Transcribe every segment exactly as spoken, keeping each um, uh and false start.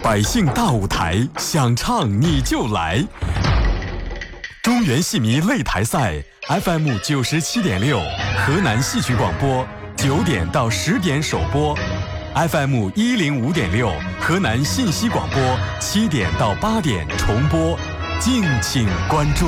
百姓大舞台，想唱你就来。中原戏迷擂台赛 F M 九十七点六，河南戏曲广播，九点到十点首播 ；F M 一零五点六，河南信息广播，七点到八点重播，敬请关注。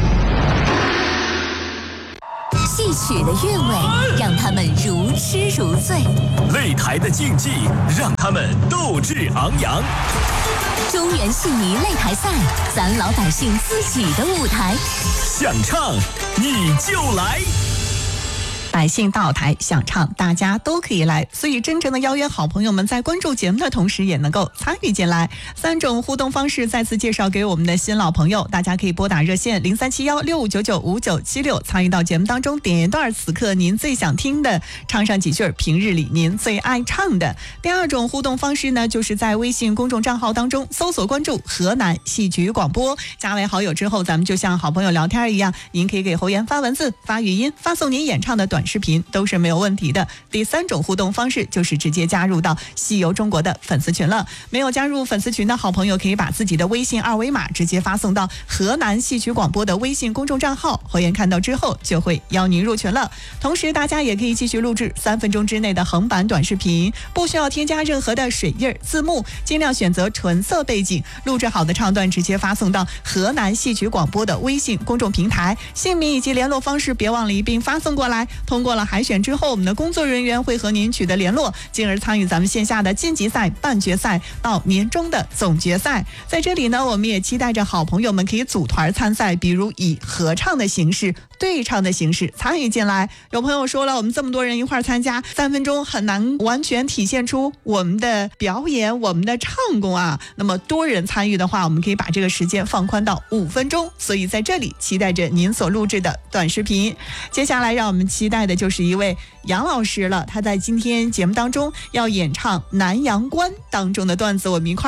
戏曲的韵味让他们如痴如醉， 擂台的竞技让他们斗志昂扬。 中原戏迷擂台赛，咱老百姓自己的舞台， 想唱你就来。 百姓到台想唱，大家都可以来，所以真诚的邀约好朋友们在关注节目的同时也能够参与进来。三种互动方式再次介绍给我们的新老朋友，大家可以拨打热线零三七幺六五九九五九七六参与到节目当中，点一段此刻您最想听的，唱上几句平日里您最爱唱的。第二种互动方式呢，就是在微信公众账号当中搜索关注河南戏曲广播，加为好友之后，咱们就像好朋友聊天一样，您可以给侯岩发文字、发语音、发送您演唱的短视频都是没有问题的。第三种互动方式就是直接加入到戏游中国的粉丝群了。没有加入粉丝群的好朋友，可以把自己的微信二维码直接发送到河南戏曲广播的微信公众账号，侯岩看到之后就会邀您入群了。同时大家也可以继续录制三分钟之内的横版短视频，不需要添加任何的水印字幕，尽量选择纯色背景，录制好的唱段直接发送到河南戏曲广播的微信公众平台，姓名以及联络方式别忘了一并发送过来。通过了海选之后，我们的工作人员会和您取得联络，进而参与咱们线下的晋级赛、半决赛到年终的总决赛。在这里呢，我们也期待着好朋友们可以组团参赛，比如以合唱的形式、对唱的形式参与进来。有朋友说了，我们这么多人一块参加，三分钟很难完全体现出我们的表演、我们的唱功啊。那么多人参与的话，我们可以把这个时间放宽到五分钟。所以在这里期待着您所录制的短视频。接下来让我们期待的就是一位杨老师了，他在今天节目当中要演唱《南阳关》当中的段子，我们一块